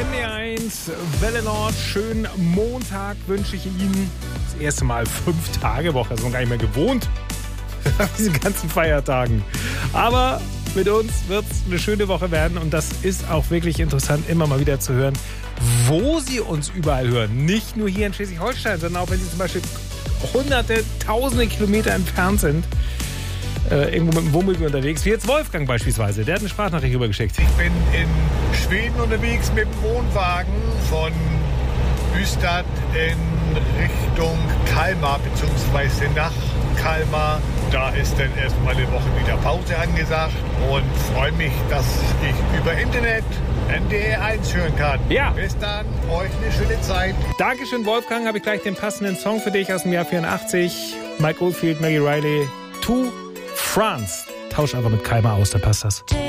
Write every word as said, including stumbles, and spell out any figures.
N D eins, Welle Nord, schönen Montag wünsche ich Ihnen. Das erste Mal fünf Tage Woche, ist man gar nicht mehr gewohnt nach diesen ganzen Feiertagen. Aber mit uns wird es eine schöne Woche werden und das ist auch wirklich interessant, immer mal wieder zu hören, wo Sie uns überall hören. Nicht nur hier in Schleswig-Holstein, sondern auch wenn Sie zum Beispiel hunderte, tausende Kilometer entfernt sind, äh, irgendwo mit dem Wohnmobil unterwegs, wie jetzt Wolfgang beispielsweise. Der hat eine Sprachnachricht rübergeschickt. Ich bin in Schweden unterwegs mit dem Wohnwagen von Ystad in Richtung Kalmar bzw. nach Kalmar. Da ist dann erstmal eine Woche wieder Pause angesagt und freue mich, dass ich über Internet N D eins hören kann. Ja. Bis dann, euch eine schöne Zeit. Dankeschön, Wolfgang. Habe ich gleich den passenden Song für dich aus dem Jahr vierundachtzig. Mike Oldfield, Maggie Riley, To France. Tausch einfach mit Kalmar aus, da passt das.